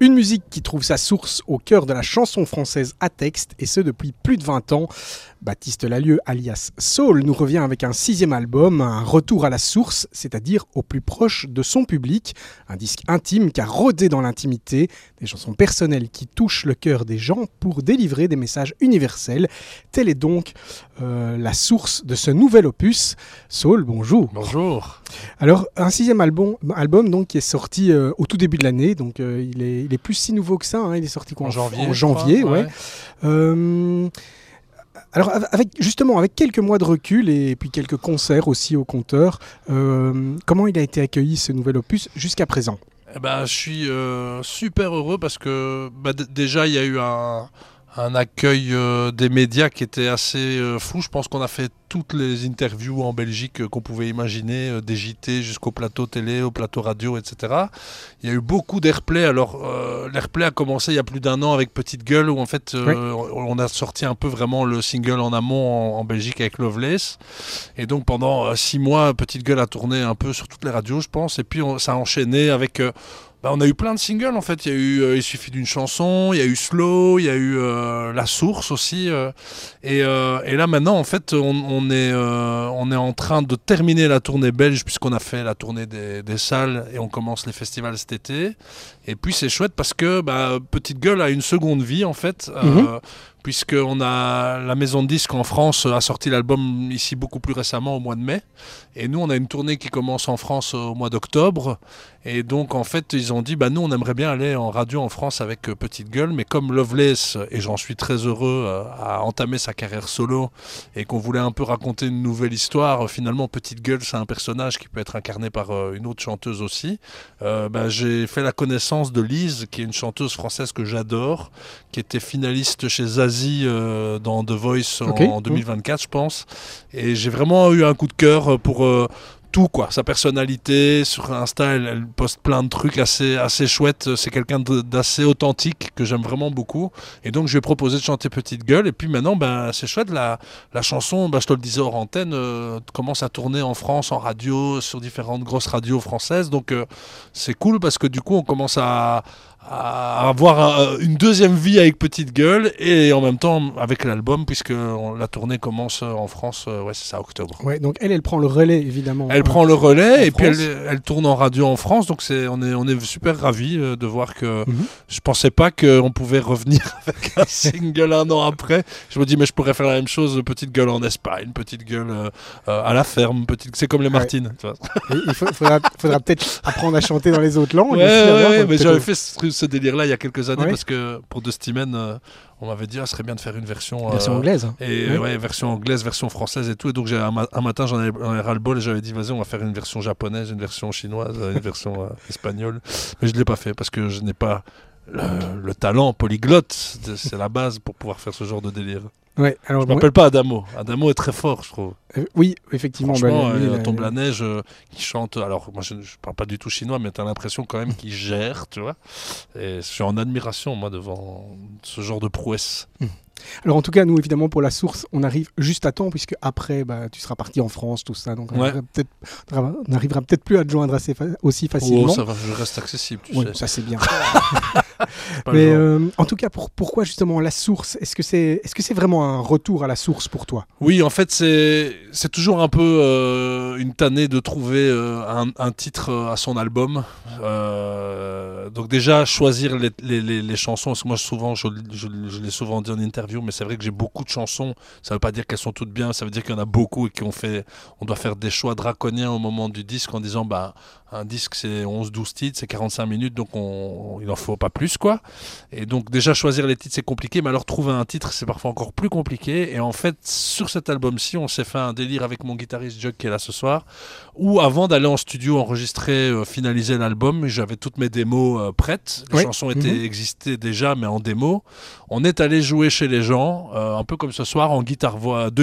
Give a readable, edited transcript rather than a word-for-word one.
Une musique qui trouve sa source au cœur de la chanson française à texte, et ce depuis plus de 20 ans. Baptiste Lalieu, alias Saul, nous revient avec un 6e album, un retour à la source, c'est-à-dire au plus proche de son public. Un disque intime qui a rôdé dans l'intimité, des chansons personnelles qui touchent le cœur des gens pour délivrer des messages universels. Telle est donc la source de ce nouvel opus. Saul, bonjour. Bonjour. Alors, un 6e album donc, qui est sorti au tout début de l'année, donc il est plus si nouveau que ça, hein. Il est sorti en janvier. En janvier, ouais. Alors, avec quelques mois de recul et puis quelques concerts aussi au compteur, comment il a été accueilli ce nouvel opus jusqu'à présent ? Je suis super heureux parce que déjà il y a eu un accueil des médias qui était assez fou. Je pense qu'on a fait toutes les interviews en Belgique qu'on pouvait imaginer, des JT jusqu'au plateau télé, au plateau radio, etc. Il y a eu beaucoup d'airplay. Alors, l'airplay a commencé il y a plus d'1 an avec Petite Gueule, où en fait, on a sorti un peu vraiment le single en amont en Belgique avec Loveless. Et donc, pendant 6 mois, Petite Gueule a tourné un peu sur toutes les radios, je pense. Et puis, ça a enchaîné avec... on a eu plein de singles en fait, il y a eu Il suffit d'une chanson, il y a eu Slow, il y a eu La Source aussi, et là maintenant en fait on est en train de terminer la tournée belge puisqu'on a fait la tournée des salles et on commence les festivals cet été, et puis c'est chouette parce que Petite Gueule a une seconde vie en fait, puisqu'on a la maison de disques en France a sorti l'album ici beaucoup plus récemment au mois de mai, et nous on a une tournée qui commence en France au mois d'octobre, et donc en fait ils ont dit nous on aimerait bien aller en radio en France avec Petite Gueule, mais comme Loveless, et j'en suis très heureux, a entamé sa carrière solo et qu'on voulait un peu raconter une nouvelle histoire, finalement Petite Gueule c'est un personnage qui peut être incarné par une autre chanteuse aussi, j'ai fait la connaissance de Lise qui est une chanteuse française que j'adore, qui était finaliste chez Zazie dans The Voice en 2024 je pense, et j'ai vraiment eu un coup de cœur pour tout quoi, sa personnalité. Sur Insta elle poste plein de trucs assez chouettes, c'est quelqu'un d'assez authentique que j'aime vraiment beaucoup, et donc je lui ai proposé de chanter Petite Gueule, et puis maintenant c'est chouette, la chanson, je te le disais hors antenne, commence à tourner en France en radio, sur différentes grosses radios françaises, donc c'est cool parce que du coup on commence à avoir une deuxième vie avec Petite Gueule, et en même temps avec l'album, puisque la tournée commence en France, c'est ça, octobre. Ouais, donc elle prend le relais évidemment. Elle prend le relais, et puis elle tourne en radio en France, donc on est super ravis de voir que je pensais pas qu'on pouvait revenir avec un single 1 an après. Je me dis mais je pourrais faire la même chose, Petite Gueule en Espagne, Petite Gueule à la ferme, c'est comme les Martines. Tu vois. Il faudra peut-être apprendre à chanter dans les autres langues. Mais j'avais fait ce délire-là il y a quelques années, parce que pour The Steamen, on m'avait dit ce serait bien de faire une version anglaise. Version anglaise, version française et tout. Et donc un matin j'en avais ras-le-bol et j'avais dit vas-y on va faire une version japonaise, une version chinoise, une version espagnole. Mais je ne l'ai pas fait parce que je n'ai pas le talent polyglotte. C'est la base pour pouvoir faire ce genre de délire. Ouais, alors je ne m'appelle pas Adamo. Adamo est très fort, je trouve. Oui, effectivement. Franchement, Tombe la neige, qui chante. Alors, moi, je ne parle pas du tout chinois, mais tu as l'impression quand même qu'il gère, tu vois. Et je suis en admiration, moi, devant ce genre de prouesse. Alors, en tout cas, nous, évidemment, pour La Source, on arrive juste à temps, puisque après, tu seras parti en France, tout ça. Donc, on n'arrivera peut-être plus à te joindre aussi facilement. Oh, ça va, je reste accessible, tu sais. Ça, c'est bien. Mais en tout cas, pourquoi justement La Source ? Est-ce que c'est vraiment un retour à la source pour toi ? Oui, en fait, c'est toujours un peu une tannée de trouver un titre à son album. Donc déjà, choisir les chansons, parce que moi, souvent, je l'ai souvent dit en interview, mais c'est vrai que j'ai beaucoup de chansons. Ça ne veut pas dire qu'elles sont toutes bien, ça veut dire qu'il y en a beaucoup et on doit faire des choix draconiens au moment du disque en disant un disque c'est 11-12 titres, c'est 45 minutes, donc il n'en faut pas plus quoi. Et donc déjà choisir les titres c'est compliqué, mais alors trouver un titre c'est parfois encore plus compliqué. Et en fait sur cet album-ci on s'est fait un délire avec mon guitariste Jug qui est là ce soir, où avant d'aller en studio enregistrer, finaliser l'album, j'avais toutes mes démos prêtes, les chansons existaient déjà mais en démo. On est allé jouer chez les gens, un peu comme ce soir en guitare-voix,